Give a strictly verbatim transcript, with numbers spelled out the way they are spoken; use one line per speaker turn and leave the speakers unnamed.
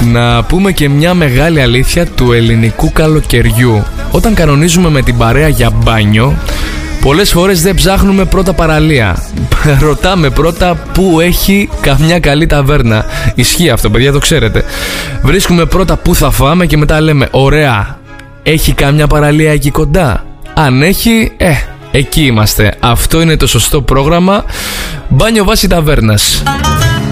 Να πούμε και μια μεγάλη αλήθεια του ελληνικού καλοκαιριού. Όταν κανονίζουμε με την παρέα για μπάνιο, πολλές φορές δεν ψάχνουμε πρώτα παραλία. Ρωτάμε πρώτα πού έχει καμιά καλή ταβέρνα. Ισχύει αυτό, παιδιά, το ξέρετε. Βρίσκουμε πρώτα πού θα φάμε και μετά λέμε ωραία, έχει καμιά παραλία εκεί κοντά? Αν έχει, ε, εκεί είμαστε. Αυτό είναι το σωστό πρόγραμμα. Μπάνιο βάση ταβέρνας.